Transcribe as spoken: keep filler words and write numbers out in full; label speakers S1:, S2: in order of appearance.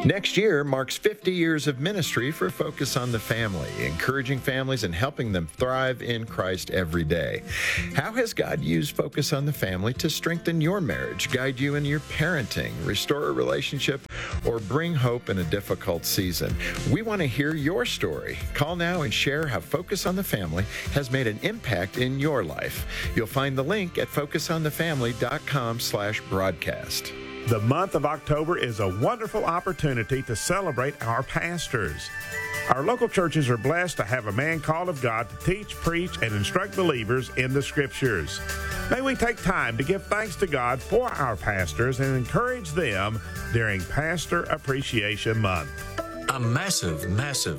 S1: Next year marks fifty years of ministry for Focus on the Family, encouraging families and helping them thrive in Christ every day. How has God used Focus on the Family to strengthen your marriage, guide you in your parenting, restore a relationship, or bring hope in a difficult season? We want to hear your story. Call now and share how Focus on the Family has made an impact in your life. You'll find the link at focus on the family dot com slash broadcast.
S2: The month of October is a wonderful opportunity to celebrate our pastors. Our local churches are blessed to have a man called of God to teach, preach, and instruct believers in the Scriptures. May we take time to give thanks to God for our pastors and encourage them during Pastor Appreciation Month.
S3: A massive, massive